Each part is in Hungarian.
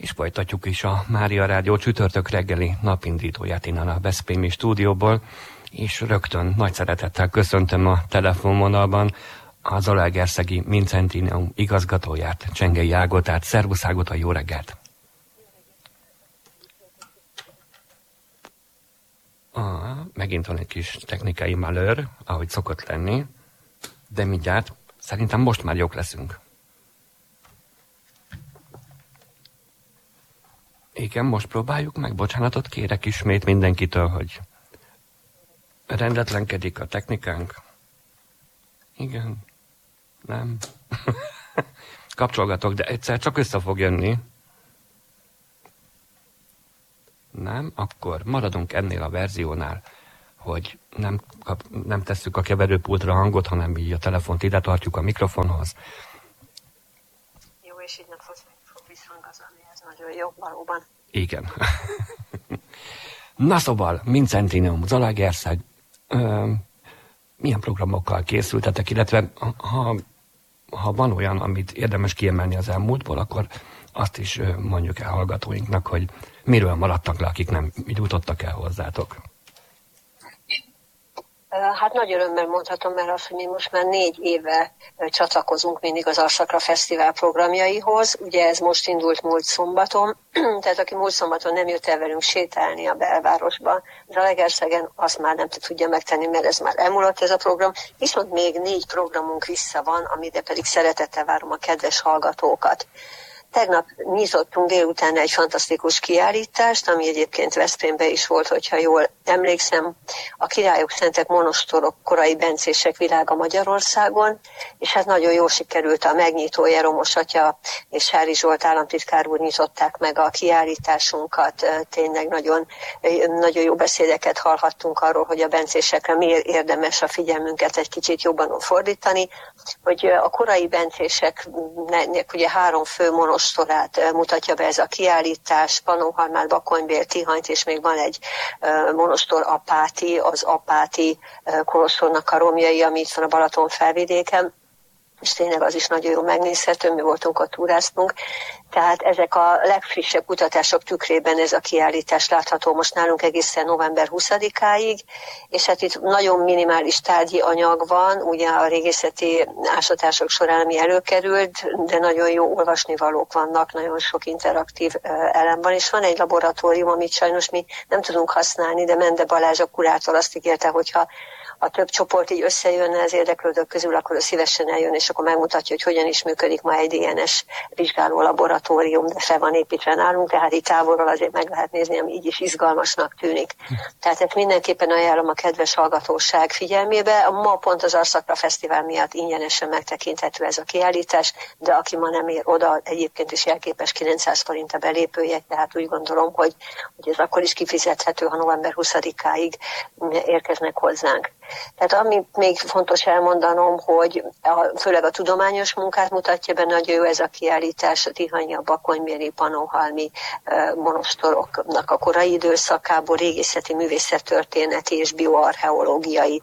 És folytatjuk is a Mária Rádió csütörtök reggeli napindítóját innen a veszprémi stúdióból, és rögtön nagy szeretettel köszöntöm a telefonvonalban a Zalaegerszegi Mincentinium igazgatóját, Csengei Ágotát. Szervusz Ágota, jó reggelt! Megint van egy kis technikai malőr, ahogy szokott lenni, de mindjárt szerintem most már jók leszünk. Igen, most próbáljuk meg. Bocsánatot kérek ismét mindenkitől, hogy rendetlenkedik a technikánk. Igen, nem. Kapcsolgatok, de egyszer csak össze fog jönni. Nem, akkor maradunk ennél a verziónál, hogy nem tesszük a keverőpultra hangot, hanem így a telefont ide tartjuk a mikrofonhoz. Jó, és így nem fog visszhangazolni, ez nagyon jó, valóban. Igen. Na szóval, Mincentinium, Zalaegerszeg, milyen programokkal készültetek, illetve ha van olyan, amit érdemes kiemelni az elmúltból, akkor azt is mondjuk el hallgatóinknak, hogy miről maradtak le, akik nem jutottak el hozzátok. Hát nagy örömmel mondhatom, mert azt, hogy mi most már 4 éve csatlakozunk mindig az Arszakra Fesztivál programjaihoz. Ugye ez most indult múlt szombaton, tehát aki múlt szombaton nem jött el velünk sétálni a belvárosba, Zalaegerszegen, azt már nem tudja megtenni, mert ez már elmúlott ez a program. Viszont még 4 programunk vissza van, amire pedig szeretettel várom a kedves hallgatókat. Tegnap nyitottunk délután egy fantasztikus kiállítást, ami egyébként Veszprémben is volt, hogyha jól emlékszem, a Királyok, Szentek, Monostorok, korai bencések világa Magyarországon, és hát nagyon jól sikerült a megnyitója, Romos atya és Hári Zsolt államtitkár úr nyitották meg a kiállításunkat, tényleg nagyon, nagyon jó beszédeket hallhattunk arról, hogy a bencésekre miért érdemes a figyelmünket egy kicsit jobban fordítani, hogy a korai bencéseknek ugye 3 fő monostorát mutatja be ez a kiállítás, Pannonhalmát, Bakonybél, Tihanyt, és még van egy monostor Apáti, az Apáti kolostornak a romjai, ami itt van a Balaton felvidéken, és tényleg az is nagyon jó megnézhető, mi voltunk ott, túráztunk. Tehát ezek a legfrissebb kutatások tükrében ez a kiállítás látható most nálunk egészen november 20-áig, és hát itt nagyon minimális tárgyi anyag van, ugye a régészeti ásatások során, ami előkerült, de nagyon jó olvasnivalók vannak, nagyon sok interaktív elem van, és van egy laboratórium, amit sajnos mi nem tudunk használni, de Mende Balázs a kurátor azt ígérte, hogyha a több csoport így összejönne az érdeklődők közül, akkor ő szívesen eljön, és akkor megmutatja, hogy hogyan is működik ma egy DNS vizsgáló laboratórium, de fel van építve nálunk, tehát így távolról azért meg lehet nézni, ami így is izgalmasnak tűnik. Tehát ezt mindenképpen ajánlom a kedves hallgatóság figyelmébe. Ma pont az Arszakra Fesztivál miatt ingyenesen megtekinthető ez a kiállítás, de aki ma nem ér oda, egyébként is jelképes 900 forint a belépője, tehát úgy gondolom, hogy ez akkor is kifizethető, ha november 20-áig érkeznek hozzánk. Tehát amit még fontos elmondanom, hogy főleg a tudományos munkát mutatja be, nagyon jó ez a kiállítás, a tihanyi, a bakonybéli, pannonhalmi monostoroknak a korai időszakából, régészeti, művészettörténeti és bioarcheológiai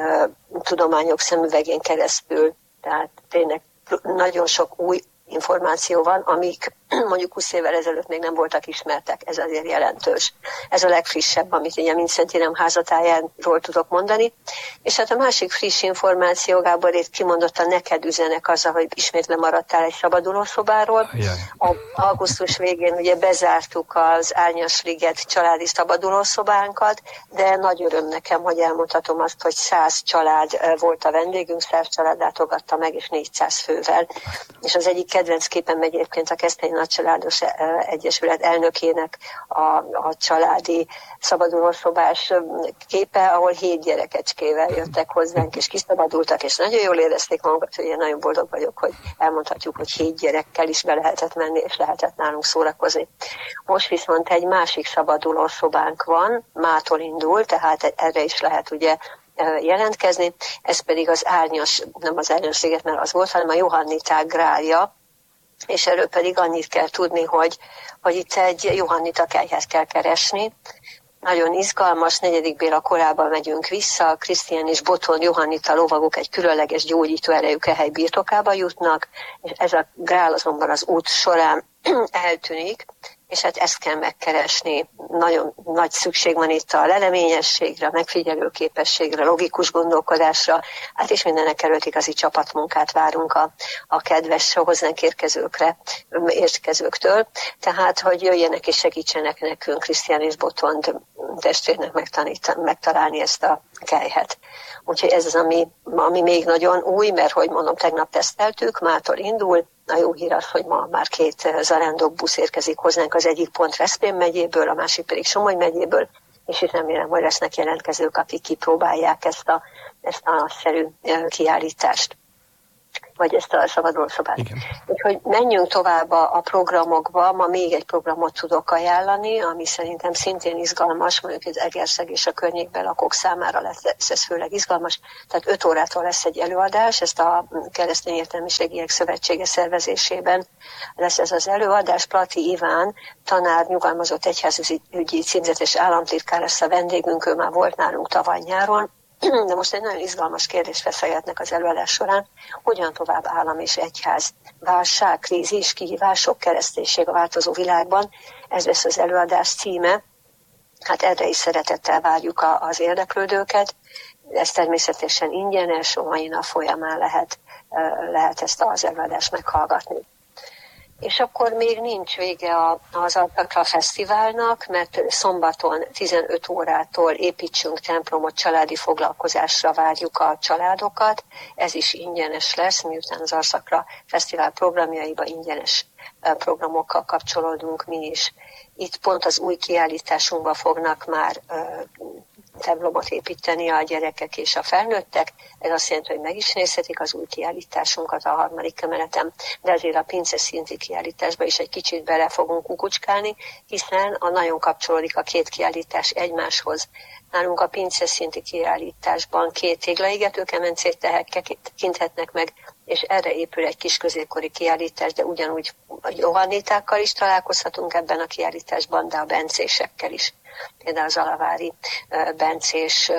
tudományok szemüvegén keresztül. Tehát tényleg nagyon sok új információ van, amik mondjuk 20 évvel ezelőtt még nem voltak ismertek, ez azért jelentős. Ez a legfrissebb, amit ugye Mincentinium házatájáról tudok mondani. És hát a másik friss információ, Gábor, itt kimondottan neked üzenek azzal, hogy ismét lemaradtál egy szabadulószobáról. Augusztus végén ugye bezártuk az Árnyas-liget családi szabadulószobánkat, de nagy öröm nekem, hogy elmondhatom azt, hogy 100 család volt a vendégünk, 100 család látogatta meg, és 400 fővel. És az egyik kedvenc képen egyébként a Keszthelyi Nagycsaládos Egyesület elnökének a családi szabadulószobás képe, ahol 7 gyerekecskével jöttek hozzánk, és kiszabadultak, és nagyon jól érezték magukat, hogy én nagyon boldog vagyok, hogy elmondhatjuk, hogy 7 gyerekkel is be lehetett menni, és lehetett nálunk szórakozni. Most viszont egy másik szabadulószobánk van, mától indul, tehát erre is lehet ugye jelentkezni, ez pedig az Árnyas, nem az Árnyas-liget, mert az volt, hanem a Johanniták grálja, és erről pedig annyit kell tudni, hogy itt egy johannita kelyhet kell keresni, nagyon izgalmas, 4. Béla korában megyünk vissza, Krisztián és Botond Johannita lovagok egy különleges gyógyító erejű kehely birtokába jutnak, és ez a grál azonban az út során eltűnik, és hát ezt kell megkeresni. Nagyon nagy szükség van itt a leleményességre, a megfigyelő képességre, logikus gondolkodásra, hát és mindenek előtt igazi csapatmunkát várunk a kedves hozzánk érkezőktől. Tehát, hogy jöjjenek és segítsenek nekünk Krisztián és Botond testvérnek megtalálni ezt a kelyhet. Úgyhogy ez az, ami még nagyon új, mert hogy mondom, tegnap teszteltük, mától indul. A jó hír az, hogy ma már 2 zarándok busz érkezik hozzánk, az egyik pont Veszprém megyéből, a másik pedig Somogy megyéből, és itt remélem, hogy lesznek jelentkezők, akik kipróbálják ezt a nagyszerű kiállítást, vagy ezt a szabadról szobát. Igen. Úgyhogy menjünk tovább a programokba. Ma még egy programot tudok ajánlani, ami szerintem szintén izgalmas, mondjuk az Egerszeg és a környékben lakók számára lesz ez főleg izgalmas. Tehát 5 órától lesz egy előadás, ezt a Keresztény Értelmiségiek Szövetsége szervezésében lesz ez az előadás. Plati Iván, tanár, nyugalmazott egyházügyi címzetes államtitkár lesz a vendégünk, ő már volt nálunk tavaly nyáron. De most egy nagyon izgalmas kérdést feszegetnek az előadás során, hogyan tovább állam és egyház, válság, krízis, kihívások, kereszténység a változó világban. Ez lesz az előadás címe. Hát erre is szeretettel várjuk az érdeklődőket. Ez természetesen ingyenes, a mai nap folyamán lehet ezt az előadást meghallgatni. És akkor még nincs vége az Altakra Fesztiválnak, mert szombaton 15 órától építsünk templomot, családi foglalkozásra várjuk a családokat. Ez is ingyenes lesz, miután az Altakra Fesztivál programjaiba ingyenes programokkal kapcsolódunk mi is. Itt pont az új kiállításunkban fognak már templomot építeni a gyerekek és a felnőttek. Ez azt jelenti, hogy meg is nézhetik az új kiállításunkat a 3. emeleten, de azért a pince szinti kiállításba is egy kicsit bele fogunk kukucskálni, hiszen nagyon kapcsolódik a 2 kiállítás egymáshoz. Nálunk a pince szinti kiállításban 2 téglaégető kemencét tekinthetnek meg, és erre épül egy kis középkori kiállítás, de ugyanúgy a johannitákkal is találkozhatunk ebben a kiállításban, de a bencésekkel is. Például az alavári bencés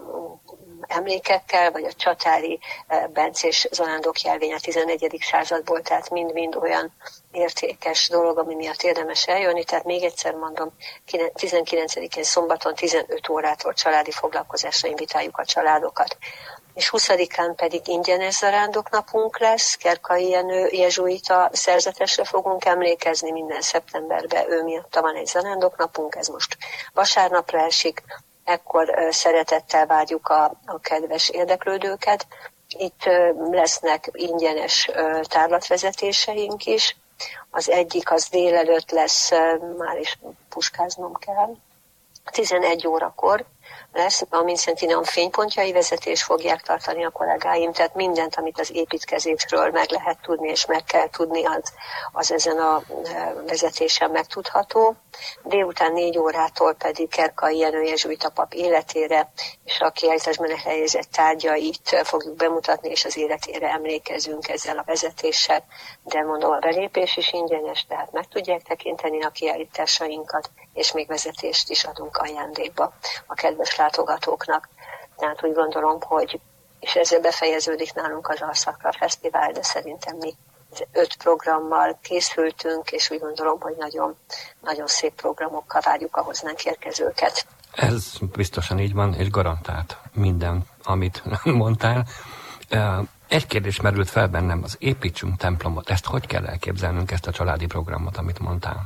emlékekkel, vagy a csatári bencés zarándok jelvény a 11. századból, tehát mind-mind olyan értékes dolog, ami miatt érdemes eljönni. Tehát még egyszer mondom, 19-én szombaton 15 órától családi foglalkozásra invitáljuk a családokat. És 20-án pedig ingyenes zarándoknapunk lesz, Kerkai Jenő jezsuita szerzetesre fogunk emlékezni minden szeptemberben, ő miatta van egy zarándoknapunk, ez most vasárnapra esik, ekkor szeretettel várjuk a kedves érdeklődőket. Itt lesznek ingyenes tárlatvezetéseink is, az egyik az délelőtt lesz, már is puskáznom kell, 11 órakor lesz, a Mincentineum fénypontjai vezetés fogják tartani a kollégáim, tehát mindent, amit az építkezésről meg lehet tudni, és meg kell tudni, az ezen a vezetésen megtudható. Délután 4 órától pedig Kerkai Jenő jezsuita pap életére, és a kiállításban helyezett tárgyait fogjuk bemutatni, és az életére emlékezünk ezzel a vezetéssel. De mondom, a belépés is ingyenes, tehát meg tudják tekinteni a kiállításainkat, és még vezetést is adunk ajándékba a kedves látogatóknak. Tehát úgy gondolom, hogy, és ezzel befejeződik nálunk az Alszakra Fesztivál, de szerintem mi 5 programmal készültünk, és úgy gondolom, hogy nagyon, nagyon szép programokkal várjuk a hozzánk érkezőket. Ez biztosan így van, és garantált minden, amit mondtál. Egy kérdés merült fel bennem, az építsünk templomot. Ezt hogy kell elképzelnünk, ezt a családi programot, amit mondtál?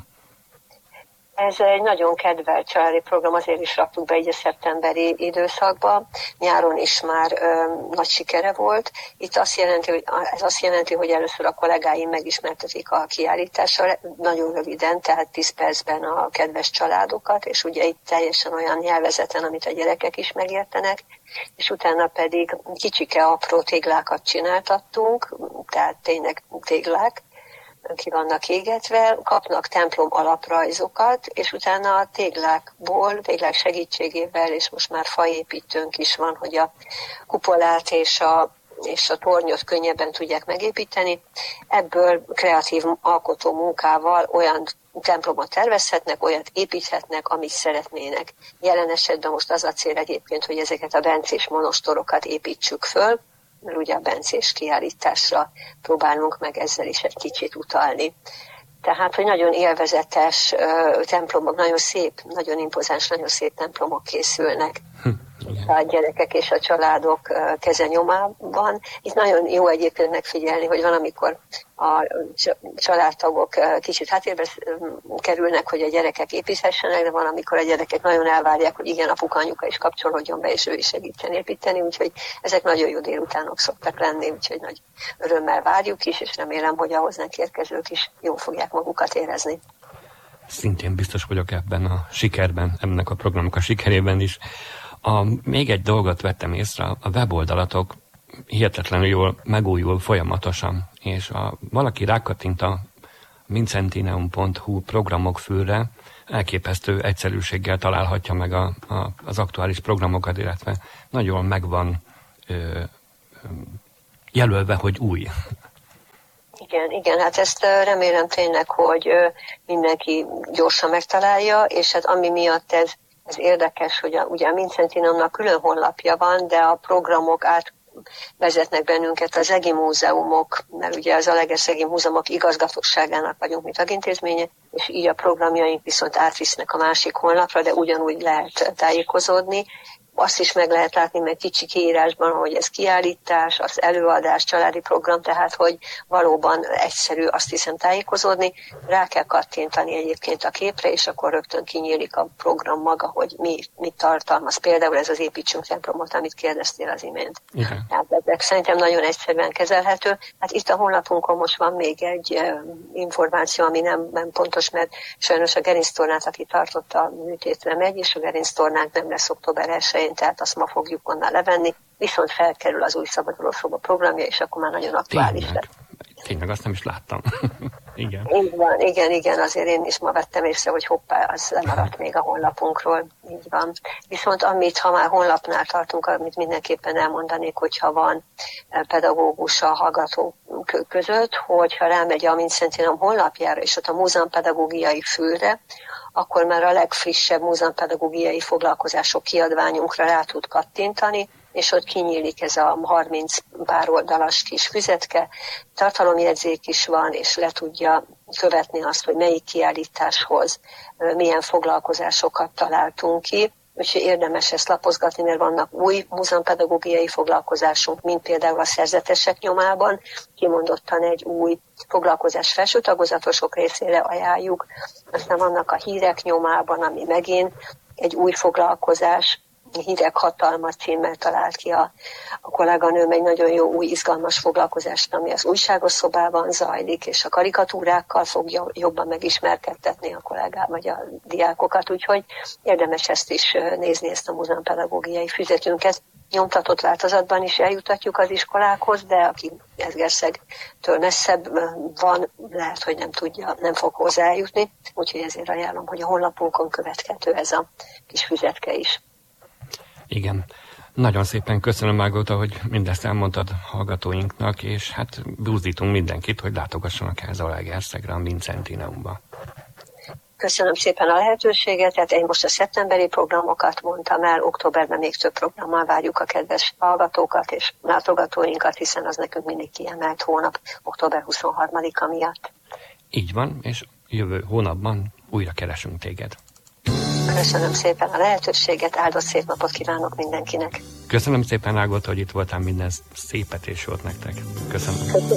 Ez egy nagyon kedvelt családi program, azért is raktuk be így a szeptemberi időszakba. Nyáron is már nagy sikere volt. Itt ez azt jelenti, hogy először a kollégáim megismertetik a kiállítással, nagyon röviden, tehát 10 percben a kedves családokat, és ugye itt teljesen olyan nyelvezeten, amit a gyerekek is megértenek, és utána pedig kicsike apró téglákat csináltattunk, tehát tényleg téglák, ki vannak égetve, kapnak templom alaprajzokat, és utána a téglák segítségével, és most már faépítőnk is van, hogy a kupolát és és a tornyot könnyebben tudják megépíteni. Ebből kreatív alkotó munkával olyan templomot tervezhetnek, olyat építhetnek, amit szeretnének. Jelen esetben most az a cél egyébként, hogy ezeket a bencés monostorokat építsük föl, mert ugye a bencés kiállításra próbálunk meg ezzel is egy kicsit utalni. Tehát, hogy nagyon élvezetes templomok, nagyon szép, nagyon impozáns, nagyon szép templomok készülnek a gyerekek és a családok kezenyomában. Itt nagyon jó egyébként megfigyelni, hogy valamikor a családtagok kicsit háttérbe kerülnek, hogy a gyerekek építhessenek, de valamikor a gyerekek nagyon elvárják, hogy igen, apuka, anyuka is kapcsolódjon be, és ő is segítsen építeni, úgyhogy ezek nagyon jó délutánok szoktak lenni, úgyhogy nagy örömmel várjuk is, és remélem, hogy a hozzánk érkezők is jól fogják magukat érezni. Szintén biztos vagyok ebben a sikerben, ennek a programnak a sikerében is. Még egy dolgot vettem észre, a weboldalatok hihetetlenül jól megújul folyamatosan, és valaki rákattint a vincentineum.hu programok fülre, elképesztő egyszerűséggel találhatja meg az aktuális programokat, illetve nagyon megvan jelölve, hogy új. Igen, hát ezt remélem tényleg, hogy mindenki gyorsan megtalálja, és hát ami miatt ez érdekes, hogy ugye a Vincentineumnak külön honlapja van, de a programok átvezetnek bennünket az EGI múzeumok, mert ugye az Zalaegerszegi Múzeumok igazgatóságának vagyunk, mi tagintézménye, és így a programjaink viszont átvisznek a másik honlapra, de ugyanúgy lehet tájékozódni. Azt is meg lehet látni, mert kicsi kiírásban, hogy ez kiállítás, az előadás, családi program, tehát hogy valóban egyszerű, azt hiszem, tájékozódni. Rá kell kattintani egyébként a képre, és akkor rögtön kinyílik a program maga, hogy mit tartalmaz. Például ez az építsünk templomot, amit kérdeztél az imént. Tehát ezek szerintem nagyon egyszerűen kezelhető. Hát itt a honlapunkon most van még egy információ, ami nem pontos, mert sajnos a gerinctornát, aki tartotta a műtétre megy, és a gerinctornánk nem lesz október 1-én, tehát azt ma fogjuk onnan levenni, viszont felkerül az új szabaduló szoba programja, és akkor már nagyon aktuális lesz. Tényleg, azt nem is láttam. Igen. Így van, igen, azért én is ma vettem észre, hogy hoppá, az lemaradt még a honlapunkról. Így van. Viszont ha már honlapnál tartunk, amit mindenképpen elmondanék, hogyha van pedagógus a hallgatók között, hogyha rámegy a Vincentineum honlapjára, és ott a múzeumpedagógiai fülre, akkor már a legfrissebb múzeumpedagógiai foglalkozások kiadványunkra rá tud kattintani, és ott kinyílik ez a 30 pár oldalas kis füzetke, tartalomjegyzék is van, és le tudja követni azt, hogy melyik kiállításhoz milyen foglalkozásokat találtunk ki. Úgyhogy érdemes ezt lapozgatni, mert vannak új múzeumpedagógiai foglalkozásunk, mint például a szerzetesek nyomában, kimondottan egy új foglalkozás felső tagozatosok részére ajánljuk. Aztán vannak a hírek nyomában, ami megint egy új foglalkozás, Hírek hatalma címmel talált ki a kolléganőm egy nagyon jó új izgalmas foglalkozást, ami az újságos szobában zajlik, és a karikatúrákkal fogja jobban megismerkedtetni a kollégát vagy a diákokat, úgyhogy érdemes ezt is nézni, ezt a múzeumpedagógiai füzetünket. Nyomtatott változatban is eljutatjuk az iskolákhoz, de aki Eszgerszegtől messzebb van, lehet, hogy nem fog hozzájutni, úgyhogy ezért ajánlom, hogy a honlapunkon követhető ez a kis füzetke is. Igen. Nagyon szépen köszönöm, Ágota, hogy mindezt elmondtad hallgatóinknak, és hát buzdítunk mindenkit, hogy látogassanak el Zalaegerszegre, a Vincentineumba. Köszönöm szépen a lehetőséget, tehát én most a szeptemberi programokat mondtam el, októberben még több programmal várjuk a kedves hallgatókat és látogatóinkat, hiszen az nekünk mindig kiemelt hónap, október 23-a miatt. Így van, és jövő hónapban újra keresünk téged. Köszönöm szépen a lehetőséget, áldott szép napot kívánok mindenkinek. Köszönöm szépen, Ágota, hogy itt voltál, minden szépet és jót nektek. Köszönöm.